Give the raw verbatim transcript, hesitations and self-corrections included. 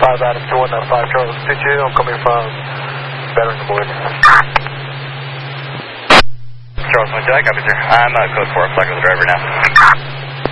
five Adam two one nine five Charles P two, I'm coming from Veterans Board. Charles one Jack, copy sir. I'm uh, code four, flag with the driver now.